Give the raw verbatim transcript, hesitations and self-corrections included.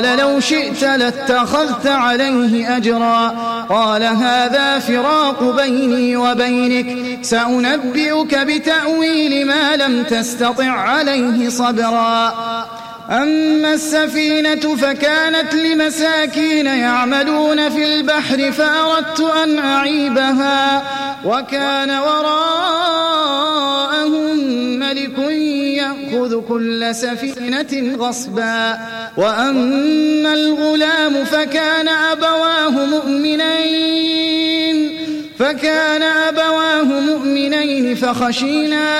لو شئت لاتخذت عليه أجرا قال هذا فراق بيني وبينك سأنبئك بتأويل ما لم تستطع عليه صبرا أما السفينة فكانت لمساكين يعملون في البحر فأردت أن أعيبها وكان وراءهم ملك يأخذ كل سفينة غصبا وأما الغلام فكان أبواه مؤمنين فكان أبواه مؤمنين فخشينا